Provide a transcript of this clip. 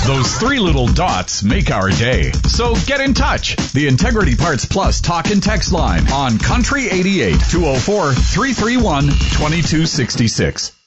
Those three little dots make our day. So get in touch. The Integrity Parts Plus talk and text line on Country 88 204-331-2266.